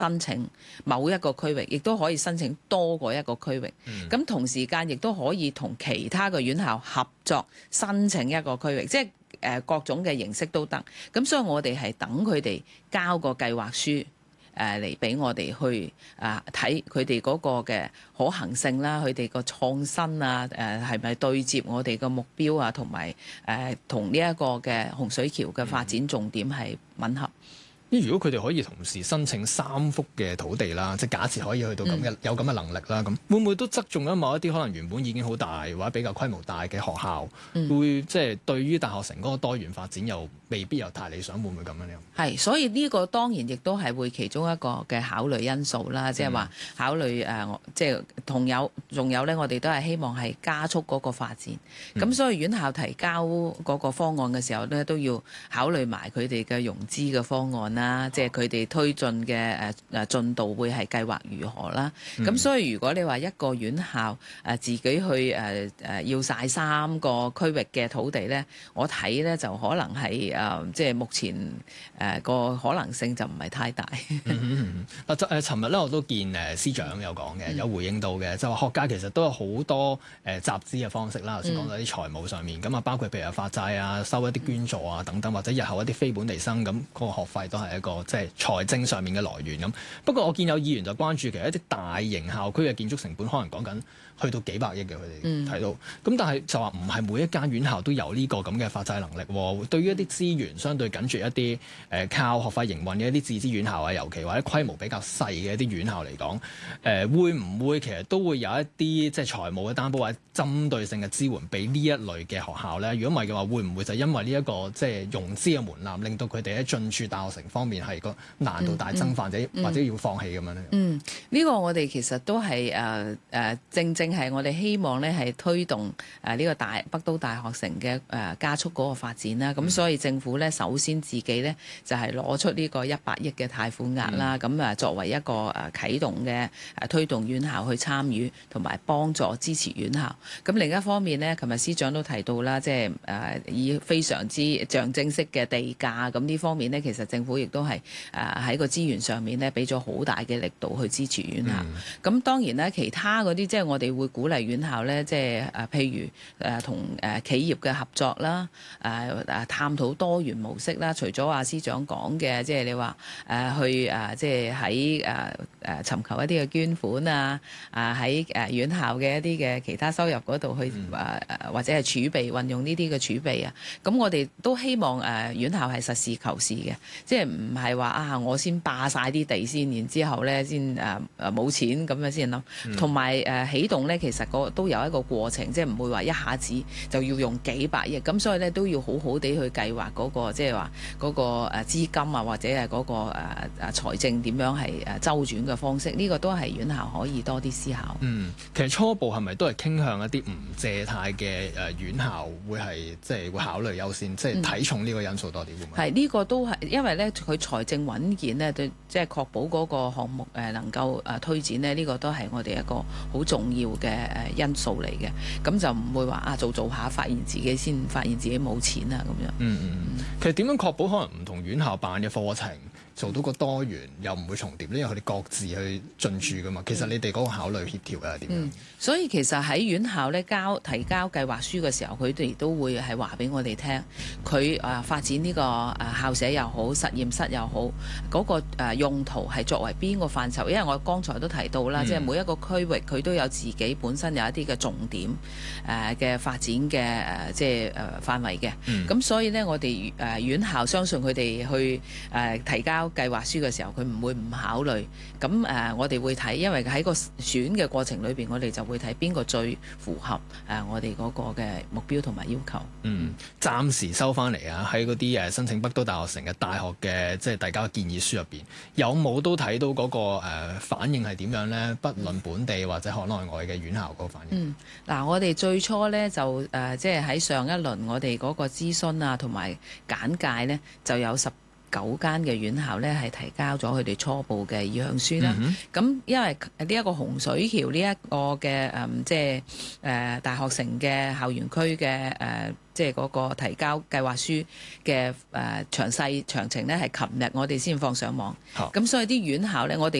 申請某一個區域，亦都可以申請多過一個區域。咁同時間亦都可以同其他嘅院校合作申請一個區域，即係各種嘅形式都得。咁所以我哋係等佢哋交個計劃書嚟俾我哋去睇佢哋嗰個嘅可行性啦，佢哋個創新啊，係咪對接我哋嘅目標啊，同埋同呢一個嘅洪水橋嘅發展重點係吻合。 如果佢哋可以同時申請3幅嘅土地啦，即係假設可以去到咁嘅有咁嘅能力啦，咁會唔會都側重咗某一啲可能原本已經好大或者比較規模大嘅學校，會即係對於大學城嗰個多元發展又未必有太理想，會唔會咁樣呢？ 係，所以呢個當然亦都係會其中一個嘅考慮因素啦，即係話考慮即係仲有咧，我哋都係希望係加速嗰個發展。咁所以院校提交嗰個方案嘅時候咧，都要考慮埋佢哋嘅融資嘅方案啦。即係佢哋推進嘅進度會係計劃如何啦？咁所以如果你話一個院校自己去要晒3個區域嘅土地咧，我睇咧就可能係即係目前個可能性就唔係太大。 尋日咧我都見司長有講嘅，有回應到嘅，就話學界其實都有好多集資嘅方式啦。頭先講到啲財務上面，咁啊包括譬如發債啊、收一啲捐助啊等等，或者日後一啲非本地生咁嗰個學費都係一個即係財政上面嘅來源咁。不過我見有議員就關注其實一啲大型校區嘅建築成本可能講緊去到幾百億嘅，佢哋睇到。咁但係就話唔係每一間院校都有呢個咁嘅發債能力喎。對於一啲資源相對緊絀一啲靠學費營運嘅一啲自資院校啊，尤其或者規模比較細嘅一啲院校嚟講，會唔會其實都會有一啲即係財務嘅擔保或者針對性嘅支援俾呢一類嘅學校咧？如果唔係嘅話，會唔會就因為呢一個即係融資嘅門檻，令到佢哋喺進駐大學城方面係個難度大增，或者要放棄咁樣咧？ 呢個我哋其實都係正係我哋希望咧係推動呢個北都大學城嘅加速嗰個發展啦。咁所以政府咧首先自己咧就係攞出呢個100億嘅貸款額啦。咁作為一個啟動嘅推動院校去參與同埋幫助支持院校。咁另一方面咧，琴日司長都提到啦，即係以非常之象徵式嘅地價，咁呢方面咧其實政府亦都係喺個資源上面咧俾咗好大嘅力度去支持院校。咁當然咧，其他嗰啲即係我哋會鼓勵院校咧，即係譬如同企業嘅合作啦，探討多元模式啦。除咗司長講嘅，即係你話去即係喺尋求一啲嘅捐款啊，喺院校嘅一啲嘅其他收入嗰度去或者係儲備運用呢啲嘅儲備啊。咁我哋都希望院校係實事求是嘅，即係唔係話我先霸晒啲地先，然之後咧先冇錢咁樣先諗。同埋起動咧，其實都有一個過程，即係唔會話一下子就要用幾百億。咁所以咧都要好好地去計劃嗰個即係話嗰個資金啊，或者係嗰個財政點樣係周轉嘅方式。呢個都係院校可以多啲思考。 其實初步係咪都係傾向一啲唔借貸嘅院校會係即係會考慮優先，即係睇重呢個因素多啲會唔會？係呢個都係因為咧佢財政穩健咧，對即係確保嗰個項目能夠推展呢，呢個都係我哋一個好重要嘅因素嚟嘅。咁就唔會話做下發現自己冇錢啊咁樣。 其實點樣確保可能唔同院校辦嘅課程做到個多元又唔會重疊呢？因為佢哋各自去進駐噶嘛。其實你哋嗰個考慮協調係點樣？ 所以其實喺院校咧提交計劃書嘅時候，佢哋都會係話俾我哋聽，佢發展呢個校舍又好、實驗室又好，嗰個用途係作為邊個範疇？因為我剛才都提到啦，即係每一個區域佢都有自己本身有一啲嘅重點嘅發展嘅即係範圍嘅。咁所以呢，我哋院校相信佢哋去提交計劃書嘅時候，佢唔會唔考慮。咁我哋會睇，因為喺個選嘅過程裏邊，我哋就會睇邊個最符合我哋嗰個嘅目標同埋要求。 暫時收翻嚟喺嗰啲申請北都大學城嘅大學嘅即係大家嘅建議書入邊，有冇都睇到嗰個反應係點樣呢？不論本地或者海內外嘅院校嗰個反應。 我哋最初呢，就即係喺上一輪我哋嗰個諮詢同埋簡介呢，就有 9間嘅院校咧係提交咗佢哋初步嘅意向書啦。咁因為呢一個洪水橋呢一個嘅即係大學城嘅校園區嘅即係嗰個提交計劃書嘅詳情咧，係琴日我哋先放上網。咁所以啲院校咧，我哋